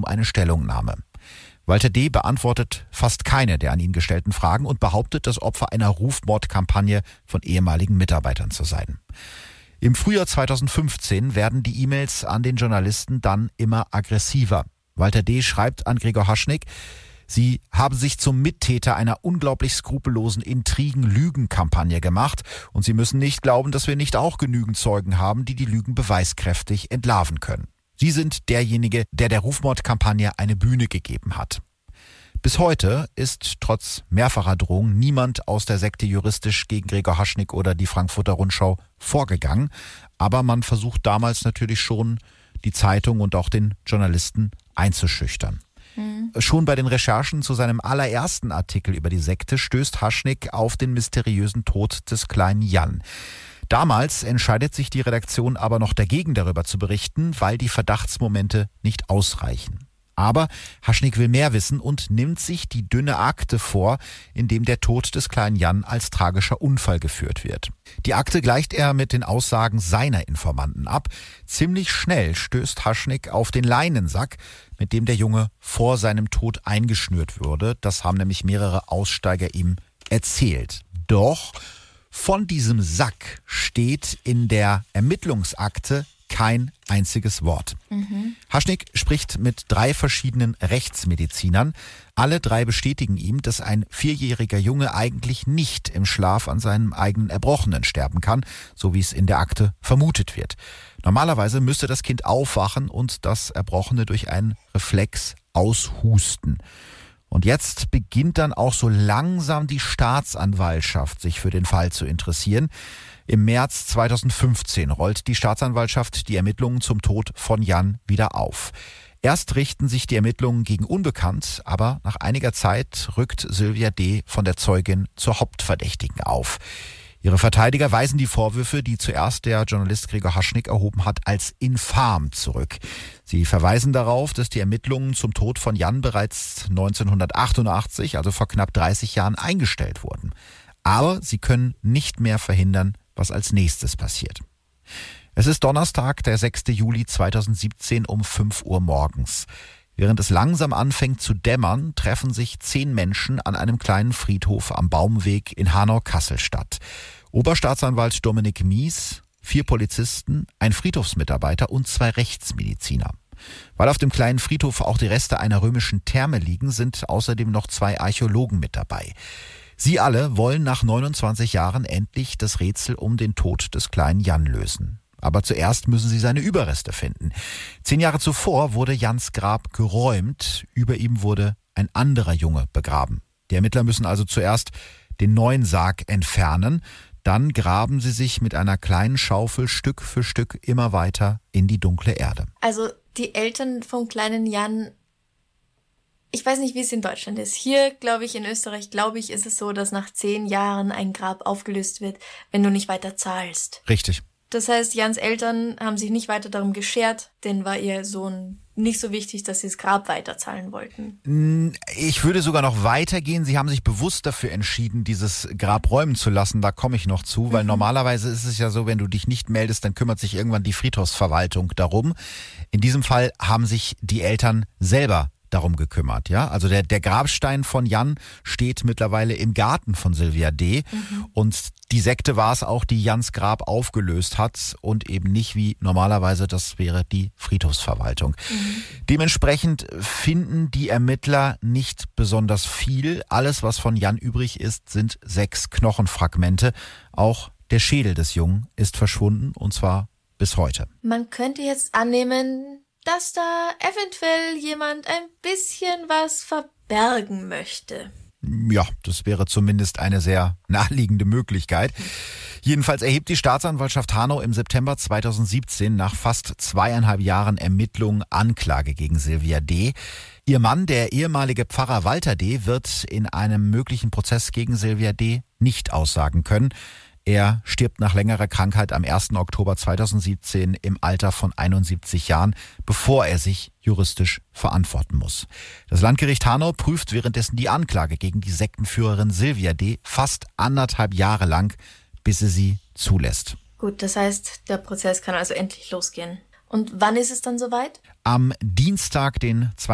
um eine Stellungnahme. Walter D. beantwortet fast keine der an ihn gestellten Fragen und behauptet, das Opfer einer Rufmordkampagne von ehemaligen Mitarbeitern zu sein. Im Frühjahr 2015 werden die E-Mails an den Journalisten dann immer aggressiver. Walter D. schreibt an Gregor Haschnick, sie haben sich zum Mittäter einer unglaublich skrupellosen Intrigen-Lügen-Kampagne gemacht und sie müssen nicht glauben, dass wir nicht auch genügend Zeugen haben, die Lügen beweiskräftig entlarven können. Sie sind derjenige, der der Rufmordkampagne eine Bühne gegeben hat. Bis heute ist trotz mehrfacher Drohungen niemand aus der Sekte juristisch gegen Gregor Haschnick oder die Frankfurter Rundschau vorgegangen. Aber man versucht damals natürlich schon, die Zeitung und auch den Journalisten einzuschüchtern. Schon bei den Recherchen zu seinem allerersten Artikel über die Sekte stößt Haschnick auf den mysteriösen Tod des kleinen Jan. Damals entscheidet sich die Redaktion aber noch dagegen, darüber zu berichten, weil die Verdachtsmomente nicht ausreichen. Aber Haschnick will mehr wissen und nimmt sich die dünne Akte vor, in dem der Tod des kleinen Jan als tragischer Unfall geführt wird. Die Akte gleicht er mit den Aussagen seiner Informanten ab. Ziemlich schnell stößt Haschnick auf den Leinensack, mit dem der Junge vor seinem Tod eingeschnürt wurde. Das haben nämlich mehrere Aussteiger ihm erzählt. Doch von diesem Sack steht in der Ermittlungsakte kein einziges Wort. Haschnick spricht mit 3 verschiedenen Rechtsmedizinern. Alle 3 bestätigen ihm, dass ein 4-jähriger Junge eigentlich nicht im Schlaf an seinem eigenen Erbrochenen sterben kann, so wie es in der Akte vermutet wird. Normalerweise müsste das Kind aufwachen und das Erbrochene durch einen Reflex aushusten. Und jetzt beginnt dann auch so langsam die Staatsanwaltschaft sich für den Fall zu interessieren. Im März 2015 rollt die Staatsanwaltschaft die Ermittlungen zum Tod von Jan wieder auf. Erst richten sich die Ermittlungen gegen Unbekannt, aber nach einiger Zeit rückt Sylvia D. von der Zeugin zur Hauptverdächtigen auf. Ihre Verteidiger weisen die Vorwürfe, die zuerst der Journalist Gregor Haschnick erhoben hat, als infam zurück. Sie verweisen darauf, dass die Ermittlungen zum Tod von Jan bereits 1988, also vor knapp 30 Jahren, eingestellt wurden. Aber sie können nicht mehr verhindern, was als nächstes passiert. Es ist Donnerstag, der 6. Juli 2017 um 5 Uhr morgens. Während es langsam anfängt zu dämmern, treffen sich 10 Menschen an einem kleinen Friedhof am Baumweg in Hanau-Kasselstadt. Oberstaatsanwalt Dominik Mies, 4 Polizisten, ein Friedhofsmitarbeiter und 2 Rechtsmediziner. Weil auf dem kleinen Friedhof auch die Reste einer römischen Therme liegen, sind außerdem noch 2 Archäologen mit dabei. Sie alle wollen nach 29 Jahren endlich das Rätsel um den Tod des kleinen Jan lösen. Aber zuerst müssen sie seine Überreste finden. 10 Jahre zuvor wurde Jans Grab geräumt. Über ihm wurde ein anderer Junge begraben. Die Ermittler müssen also zuerst den neuen Sarg entfernen. Dann graben sie sich mit einer kleinen Schaufel Stück für Stück immer weiter in die dunkle Erde. Also die Eltern vom kleinen Jan, ich weiß nicht, wie es in Deutschland ist. Hier, in Österreich, ist es so, dass nach 10 Jahren ein Grab aufgelöst wird, wenn du nicht weiter zahlst. Richtig. Das heißt, Jans Eltern haben sich nicht weiter darum geschert, denn war ihr Sohn nicht so wichtig, dass sie das Grab weiterzahlen wollten. Ich würde sogar noch weitergehen. Sie haben sich bewusst dafür entschieden, dieses Grab räumen zu lassen. Da komme ich noch zu, weil normalerweise ist es ja so, wenn du dich nicht meldest, dann kümmert sich irgendwann die Friedhofsverwaltung darum. In diesem Fall haben sich die Eltern selber darum gekümmert, ja. Also der Grabstein von Jan steht mittlerweile im Garten von Sylvia D. Und die Sekte war es auch, die Jans Grab aufgelöst hat und eben nicht wie normalerweise, das wäre die Friedhofsverwaltung. Dementsprechend finden die Ermittler nicht besonders viel. Alles, was von Jan übrig ist, sind 6 Knochenfragmente. Auch der Schädel des Jungen ist verschwunden und zwar bis heute. Man könnte jetzt annehmen, dass da eventuell jemand ein bisschen was verbergen möchte. Ja, das wäre zumindest eine sehr naheliegende Möglichkeit. Jedenfalls erhebt die Staatsanwaltschaft Hanau im September 2017 nach fast 2,5 Jahren Ermittlungen Anklage gegen Sylvia D. Ihr Mann, der ehemalige Pfarrer Walter D., wird in einem möglichen Prozess gegen Sylvia D. nicht aussagen können. Er stirbt nach längerer Krankheit am 1. Oktober 2017 im Alter von 71 Jahren, bevor er sich juristisch verantworten muss. Das Landgericht Hanau prüft währenddessen die Anklage gegen die Sektenführerin Sylvia D. fast 1,5 Jahre lang, bis sie zulässt. Gut, das heißt, der Prozess kann also endlich losgehen. Und wann ist es dann soweit? Am Dienstag, den